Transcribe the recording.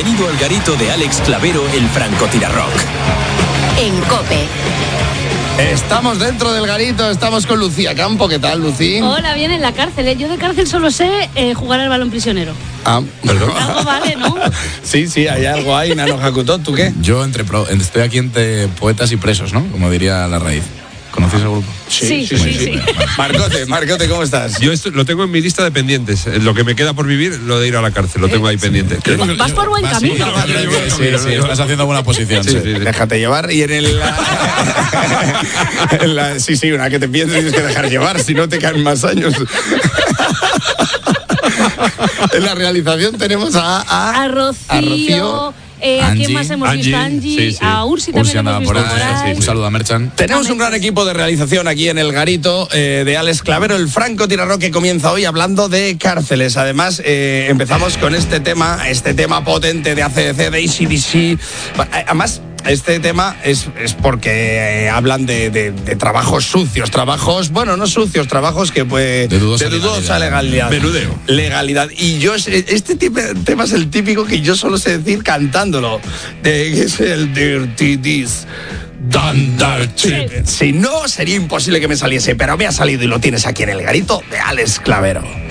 Bienvenido al garito de Alex Clavero, el francotirarrock. En COPE. Estamos dentro del garito, estamos con Lucía Campo. ¿Qué tal, Lucí? Hola, bien en la cárcel, ¿eh? Yo de cárcel solo sé jugar al balón prisionero. Ah, perdón. Algo vale, ¿no? Sí, hay algo ahí, Nano Hakuto. ¿Tú qué? Yo estoy aquí entre poetas y presos, ¿no? Como diría La Raíz. ¿Conocéis el grupo? Sí. Marcote, ¿cómo estás? Yo lo tengo en mi lista de pendientes. Lo que me queda por vivir, lo de ir a la cárcel, lo tengo ahí pendiente. Vas por buen camino. Sí, estás haciendo buena posición. Sí. Déjate llevar y una que te piensas tienes que dejar llevar, si no te caen más años. En la realización tenemos a Rocío. ¿A quién más hemos visto? Angie. Sí. A Ursi también hemos visto por ahí. Un saludo a Merchan. Tenemos un gran equipo de realización aquí en el garito de Alex Clavero, el francotirarrock, que comienza hoy hablando de cárceles. Además, empezamos con este tema potente de AC/DC, de AC/DC. Además, este tema es porque hablan de trabajos sucios, trabajos que de dudosa legalidad. Menudeo. Legalidad. Y yo, este tema es el típico que yo solo sé decir cantándolo. Que es el Dirty This. Si no, sería imposible que me saliese, pero me ha salido y lo tienes aquí en el garito de Alex Clavero.